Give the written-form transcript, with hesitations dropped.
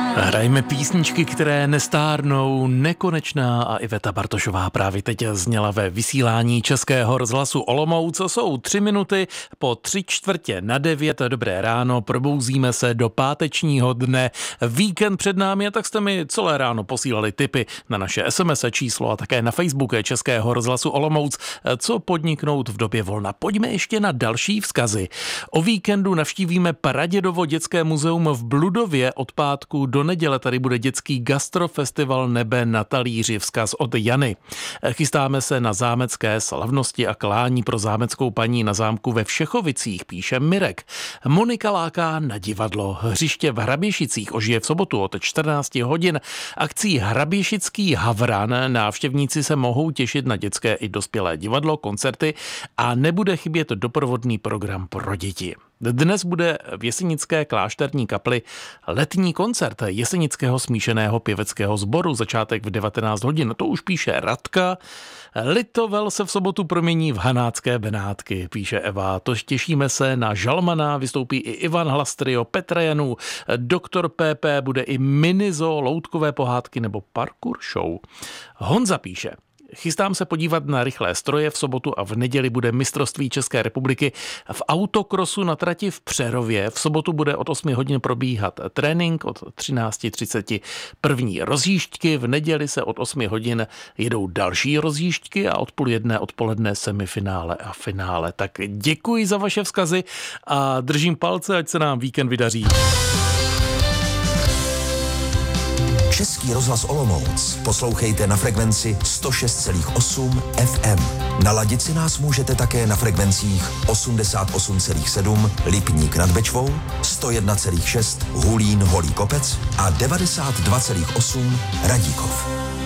Hrajme písničky, které nestárnou. Nekonečná a Iveta Bartošová právě teď zněla ve vysílání Českého rozhlasu Olomouc. Jsou 3 minuty po 8:45. Dobré ráno, probouzíme se do pátečního dne. Víkend před námi, a tak jste mi celé ráno posílali tipy na naše SMS číslo a také na Facebooku Českého rozhlasu Olomouc, co podniknout v době volna. Pojďme ještě na další vzkazy. O víkendu navštívíme Pradědovo dětské muzeum v Bludově. Od pátku do neděle tady bude dětský gastrofestival Nebe na talíři, vzkaz od Jany. Chystáme se na zámecké slavnosti a klání pro zámeckou paní na zámku ve Všechovicích, píše Mirek. Monika láká na divadlo. Hřiště v Hraběšicích ožije v sobotu od 14 hodin. Akcí Hraběšický havran. Návštěvníci se mohou těšit na dětské i dospělé divadlo, koncerty a nebude chybět doprovodný program pro děti. Dnes bude v Jesenické klášterní kapli letní koncert Jesenického smíšeného pěveckého sboru, začátek v 19 hodin. To už píše Radka. Litovel se v sobotu promění v hanácké Benátky, píše Eva. To těšíme se na Žalmana, vystoupí i Ivan Hlastrio, Petra Janů, Doktor PP, bude i minizo, loutkové pohádky nebo parkour show. Honza píše: chystám se podívat na rychlé stroje. V sobotu a v neděli bude mistrovství České republiky v autokrosu na trati v Přerově. V sobotu bude od 8 hodin probíhat trénink, od 13:30 první rozjížďky. V neděli se od 8 hodin jedou další rozjížďky a od 12:30 odpoledne semifinále a finále. Tak děkuji za vaše vzkazy a držím palce, ať se nám víkend vydaří. Český rozhlas Olomouc poslouchejte na frekvenci 106,8 FM. Naladit si nás můžete také na frekvencích 88,7 Lipník nad Bečvou, 101,6 Hulín Holý Kopec a 92,8 Radíkov.